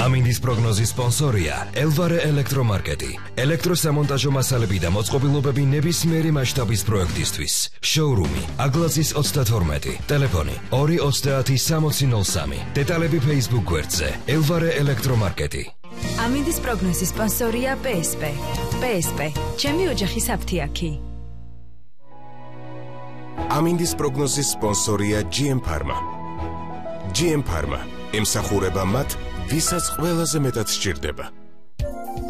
ამინდის პროგნოზის სპონსორია ელვარე ელექტრომარკეტი. ელექტროსამონტაჟო მასალები და მოწყობილობები ნებისმიერი მასშტაბის პროექტისთვის. შოურუმი აგლაზის 32, ტელეფონი 2306003. დეტალები Facebook გვერდზე ელვარე ელექტრომარკეტი. ამინდის პროგნოზის სპონსორია PSP. PSP, ჩემი ოჯახის აფთიაქი. ამინდის პროგნოზის სპონსორია GM Pharma. GM Pharma ემსახურება მათ, ვისაც ყველაზე მეტად სჭირდება.